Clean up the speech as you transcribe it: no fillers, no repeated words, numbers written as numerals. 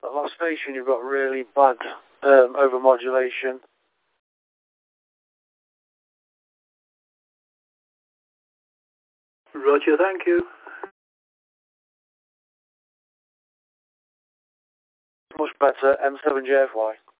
At last station, you've got really bad overmodulation. Roger, thank you. Much better, M7JFY.